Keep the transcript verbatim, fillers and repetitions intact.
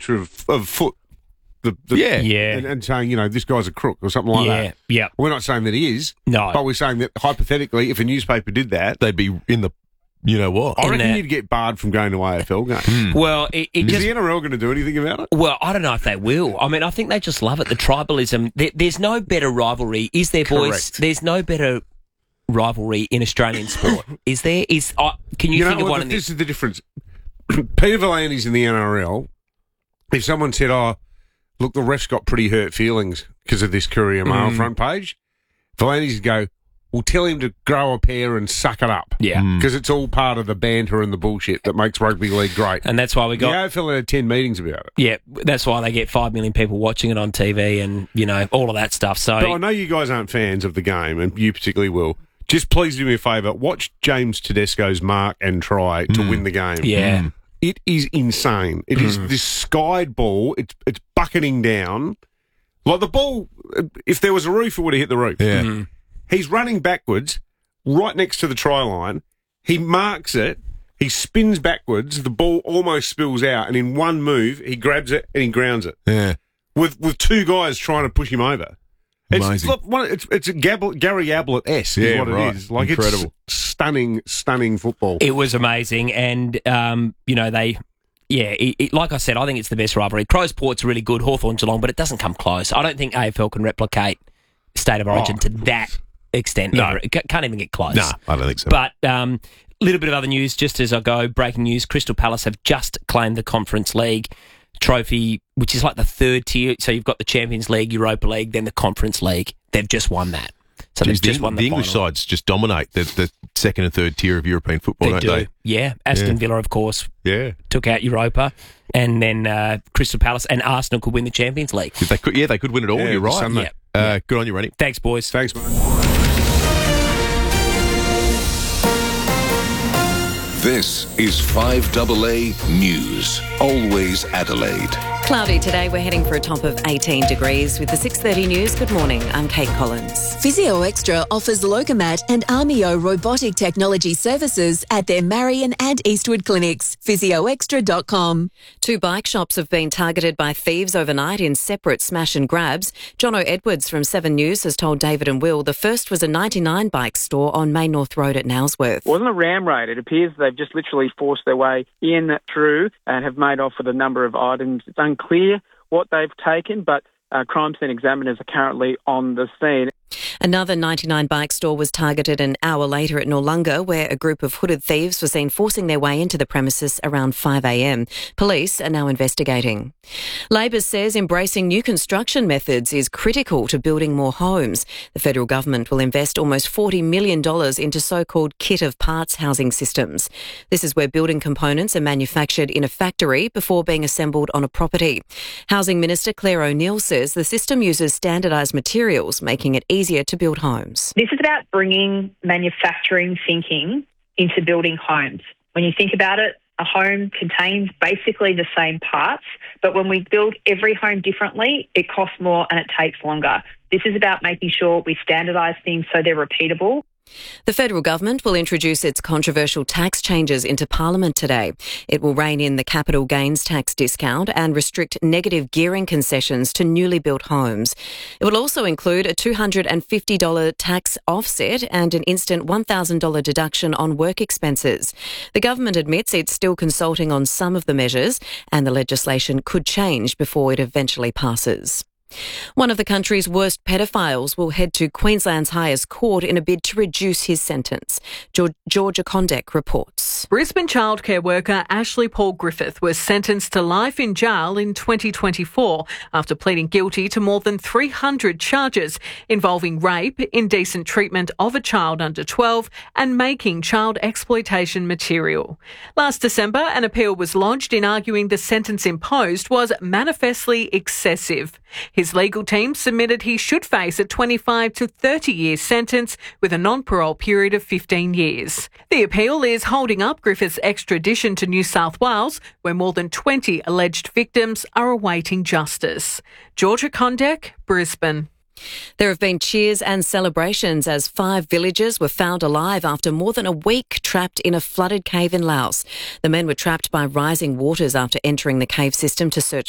picture of, of Foot. The, the, Yeah. Yeah. And, and saying, you know, this guy's a crook or something like Yeah, that. yeah. We're not saying that he is. No. But we're saying that, hypothetically, if a newspaper did that, They'd be in the, you know what? I In reckon that- you'd get barred from going to A F L games. Well, it, it Is just... the N R L going to do anything about it? Well, I don't know if they will. I mean, I think they just love it, the tribalism. There, there's no better rivalry, is there, boys? Correct. There's no better rivalry in Australian sport, is there? Is uh, Can you, You know think of what, one in this the... is the difference. Peter V'landys in the N R L, if someone said, oh, look, the ref's got pretty hurt feelings because of this Courier Mail Mm. front page, V'landys would go, well, tell him to grow a pair and suck it up. Yeah. Because it's all part of the banter and the bullshit that makes rugby league great. And that's why we The got... A F L had ten meetings about it. Yeah, that's why they get five million people watching it on T V and, you know, all of that stuff. So... But I know you guys aren't fans of the game, and you particularly will. Just please do me a favour. Watch James Tedesco's mark and try to win the game. Yeah. It is insane. It is this skied ball. It's it's bucketing down. Like the ball, if there was a roof, it would have hit the roof. Yeah. Mm-hmm. He's running backwards, right next to the try line. He marks it. He spins backwards. The ball almost spills out, and in one move, he grabs it and he grounds it Yeah. with with two guys trying to push him over. It's, Amazing. look, one- it's, it's a Gab- Gary Ablett-esque is Yeah, what right. it is. Like Incredible. It's stunning, stunning football. It was amazing, and um, you know they, yeah, it, it, like I said, I think it's the best rivalry. Crows Port's really good, Hawthorn Geelong, but it doesn't come close. I don't think A F L can replicate State of Origin Oh. to that extent. No. ever. It ca- can't even get close. Nah, I don't think so. But a um, little bit of other news, just as I go. Breaking news: Crystal Palace have just claimed the Conference League trophy, which is like the third tier. So you've got the Champions League, Europa League, then the Conference League. They've just won that. So they've Jeez, the, just won the, the English final. sides just dominate the, the second and third tier of European football, They don't do. they? Yeah. Aston Yeah. Villa, of course, Yeah. took out Europa, and then uh, Crystal Palace and Arsenal could win the Champions League. If they could, yeah, they could win it all. Yeah, You're right. Sunday. Yeah. Uh, Good on you, Rennie. Thanks, boys. Thanks, mate. This is five A A News. Always Adelaide. Cloudy today. We're heading for a top of eighteen degrees with the six thirty news. Good morning. I'm Kate Collins. Physio Extra offers Locomat and Armio robotic technology services at their Marion and Eastwood clinics. physio extra dot com. Two bike shops have been targeted by thieves overnight in separate smash and grabs. Jono Edwards from Seven News has told David and Will the first was a ninety-nine bike store on Main North Road at Nailsworth. It wasn't a ram raid. It appears they've just literally forced their way in through and have made off with a number of items. It's unclear what they've taken, but uh, crime scene examiners are currently on the scene. Another ninety-nine bike store was targeted an hour later at Noarlunga, where a group of hooded thieves were seen forcing their way into the premises around five a m. Police are now investigating. Labor says embracing new construction methods is critical to building more homes. The federal government will invest almost forty million dollars into so-called kit of parts housing systems. This is where building components are manufactured in a factory before being assembled on a property. Housing Minister Claire O'Neill says the system uses standardised materials, making it easier to build homes. This is about bringing manufacturing thinking into building homes. When you think about it, a home contains basically the same parts, but when we build every home differently, it costs more and it takes longer. This is about making sure we standardise things so they're repeatable. The federal government will introduce its controversial tax changes into Parliament today. It will rein in the capital gains tax discount and restrict negative gearing concessions to newly built homes. It will also include a two hundred fifty dollars tax offset and an instant one thousand dollars deduction on work expenses. The government admits it's still consulting on some of the measures, and the legislation could change before it eventually passes. One of the country's worst pedophiles will head to Queensland's highest court in a bid to reduce his sentence. George- Georgia Condek reports. Brisbane childcare worker Ashley Paul Griffith was sentenced to life in jail in twenty twenty-four after pleading guilty to more than three hundred charges involving rape, indecent treatment of a child under twelve and making child exploitation material. Last December, an appeal was lodged in arguing the sentence imposed was manifestly excessive. His legal team submitted he should face a twenty-five to thirty year sentence with a non-parole period of fifteen years. The appeal is holding up Griffith's extradition to New South Wales, where more than twenty alleged victims are awaiting justice. Georgia Condek, Brisbane. There have been cheers and celebrations as five villagers were found alive after more than a week trapped in a flooded cave in Laos. The men were trapped by rising waters after entering the cave system to search